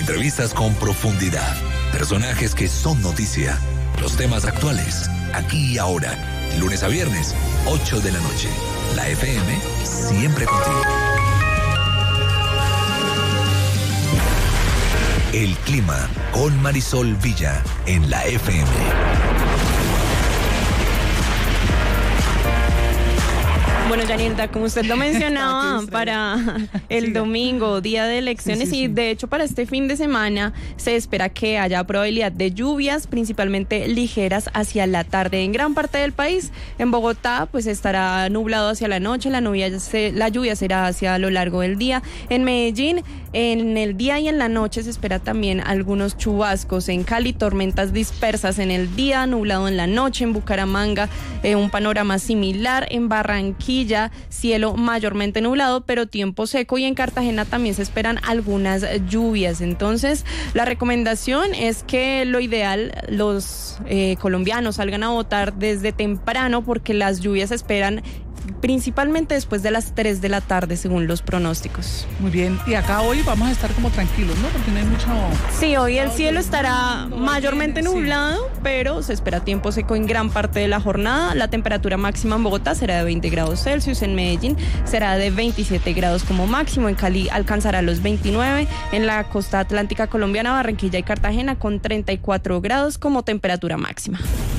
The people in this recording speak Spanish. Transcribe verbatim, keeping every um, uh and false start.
Entrevistas con profundidad. Personajes que son noticia. Los temas actuales, aquí y ahora. Lunes a viernes, ocho de la noche. La F M, siempre contigo. El clima con Marisol Villa en la F M. Bueno, Yanilda, como usted lo mencionaba, para el sí, domingo, día de elecciones, sí, sí, sí. Y de hecho para este fin de semana se espera que haya probabilidad de lluvias, principalmente ligeras hacia la tarde en gran parte del país. En Bogotá, pues estará nublado hacia la noche, la lluvia, se, la lluvia será hacia lo largo del día. En Medellín, en el día y en la noche se espera también algunos chubascos. En Cali, tormentas dispersas en el día, nublado en la noche. En Bucaramanga, eh, un panorama similar. En Barranquilla, cielo mayormente nublado, pero tiempo seco, y en Cartagena también se esperan algunas lluvias. Entonces, la recomendación es que lo ideal, los eh, colombianos salgan a votar desde temprano, porque las lluvias se esperan principalmente después de las tres de la tarde, según los pronósticos. Muy bien, y acá hoy vamos a estar como tranquilos, ¿no? Porque no hay mucho... Sí, hoy el cielo estará mayormente nublado, sí, pero se espera tiempo seco en gran parte de la jornada. La temperatura máxima en Bogotá será de veinte grados Celsius, en Medellín será de veintisiete grados como máximo, en Cali alcanzará los veintinueve, en la costa atlántica colombiana, Barranquilla y Cartagena con treinta y cuatro grados como temperatura máxima.